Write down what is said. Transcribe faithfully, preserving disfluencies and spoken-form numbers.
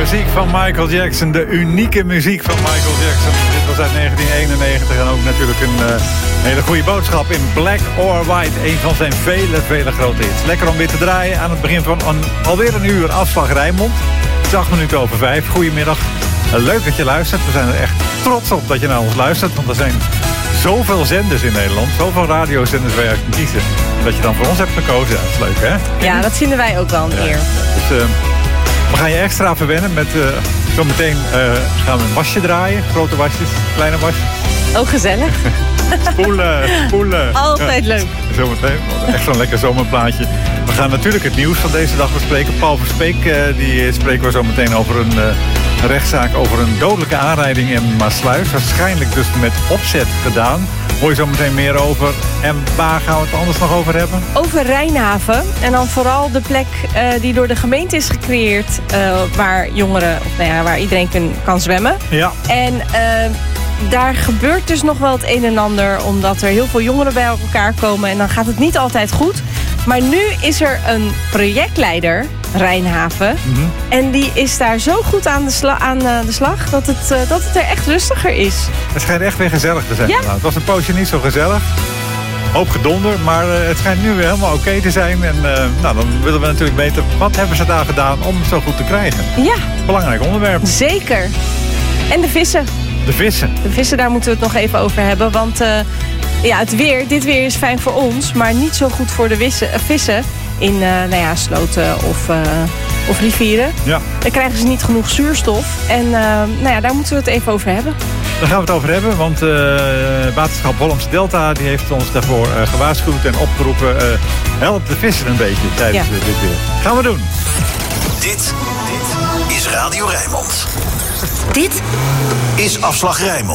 muziek van Michael Jackson. De unieke muziek van Michael Jackson. Dit was uit negentien eenennegentig en ook natuurlijk een uh, hele goede boodschap in Black or White. Een van zijn vele, vele grote hits. Lekker om weer te draaien aan het begin van een, alweer een uur afslag Rijnmond. Het is acht minuten over vijf. Goedemiddag. Uh, leuk dat je luistert. We zijn er echt trots op dat je naar ons luistert. Want er zijn zoveel zenders in Nederland. Zoveel radiozenders waar je uit kunt kiezen. Dat je dan voor ons hebt gekozen. Dat is leuk, hè? Ja, dat vinden wij ook wel een eer. Ja, dus, uh, we gaan je extra verwennen met... Uh, zometeen uh, gaan we een wasje draaien. Grote wasjes, kleine wasjes. Ook gezellig. Spoelen, spoelen. Altijd ja, leuk. Zometeen, echt zo'n lekker zomerplaatje. We gaan natuurlijk het nieuws van deze dag bespreken. Paul Verspeek, uh, die spreken we zo meteen over een... Uh, Een rechtszaak over een dodelijke aanrijding in Maassluis. Waarschijnlijk dus met opzet gedaan. Hoor je zo meteen meer over. En waar gaan we het anders nog over hebben? Over Rijnhaven. En dan vooral de plek uh, die door de gemeente is gecreëerd. Uh, waar jongeren, of nou ja, waar iedereen kun, kan zwemmen. Ja. En uh, daar gebeurt dus nog wel het een en ander. Omdat er heel veel jongeren bij elkaar komen. En dan gaat het niet altijd goed. Maar nu is er een projectleider, Rijnhaven. Mm-hmm. En die is daar zo goed aan de, sla- aan, uh, de slag dat het, uh, dat het er echt rustiger is. Het schijnt echt weer gezellig te zijn. Ja. Nou, het was een poosje niet zo gezellig. Hoop gedonder, maar uh, het schijnt nu weer helemaal oké okay te zijn. En uh, nou, dan willen we natuurlijk weten, wat hebben ze daar gedaan om het zo goed te krijgen? Ja. Belangrijk onderwerp. Zeker. En de vissen. De vissen. De vissen, daar moeten we het nog even over hebben. Want uh, ja, het weer, dit weer is fijn voor ons, maar niet zo goed voor de wissen, uh, vissen in uh, nou ja, sloten of, uh, of rivieren. Ja. Dan krijgen ze niet genoeg zuurstof. En uh, nou ja, daar moeten we het even over hebben. Daar gaan we het over hebben, want uh, waterschap Hollandse Delta die heeft ons daarvoor uh, gewaarschuwd en opgeroepen. Uh, help de vissen een beetje tijdens ja. dit weer. Gaan we doen. Dit, dit is Radio Rijnmond. Dit is Afslag Rijnmond.